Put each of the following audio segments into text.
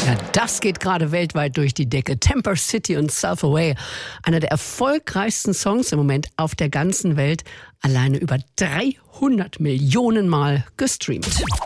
Ja, das geht gerade weltweit durch die Decke. Temper City und Self Away. Einer der erfolgreichsten Songs im Moment auf der ganzen Welt. Alleine über 300 Millionen Mal gestreamt.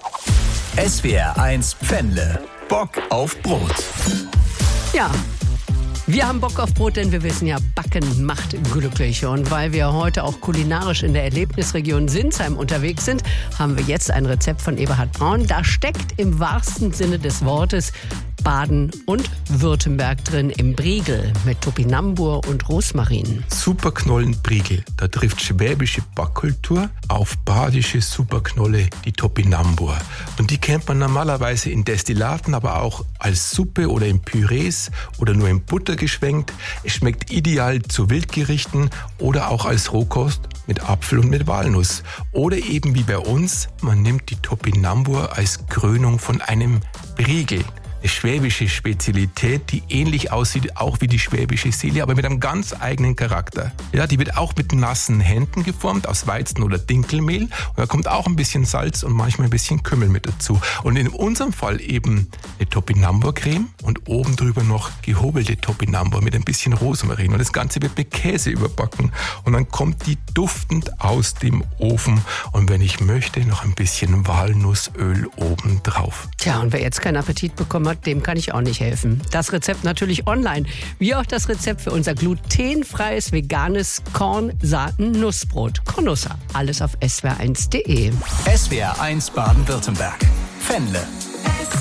SWR1 Pfännle. Bock auf Brot. Ja. Wir haben Bock auf Brot, denn wir wissen ja, Backen macht glücklich. Und weil wir heute auch kulinarisch in der Erlebnisregion Sinsheim unterwegs sind, haben wir jetzt ein Rezept von Eberhard Braun. Da steckt im wahrsten Sinne des Wortes Baden und Württemberg drin im Briegel mit Topinambur und Rosmarin. Superknollenbriegel, da trifft schwäbische Backkultur auf badische Superknolle, die Topinambur. Und die kennt man normalerweise in Destillaten, aber auch als Suppe oder in Pürees oder nur in Butter geschwenkt. Es schmeckt ideal zu Wildgerichten oder auch als Rohkost mit Apfel und mit Walnuss. Oder eben wie bei uns, man nimmt die Topinambur als Krönung von einem Briegel. Eine schwäbische Spezialität, die ähnlich aussieht, auch wie die schwäbische Seele, aber mit einem ganz eigenen Charakter. Ja, die wird auch mit nassen Händen geformt, aus Weizen- oder Dinkelmehl. Und da kommt auch ein bisschen Salz und manchmal ein bisschen Kümmel mit dazu. Und in unserem Fall eben eine Topinambur-Creme und oben drüber noch gehobelte Topinambur mit ein bisschen Rosmarin. Und das Ganze wird mit Käse überbacken. Und dann kommt die duftend aus dem Ofen. Und wenn ich möchte, noch ein bisschen Walnussöl oben drauf. Tja, und wer jetzt keinen Appetit bekommen hat, dem kann ich auch nicht helfen. Das Rezept natürlich online, wie auch das Rezept für unser glutenfreies veganes Kornsaaten-Nussbrot. Cornussa, alles auf swr1.de. SWR1 Baden-Württemberg. Pfännle.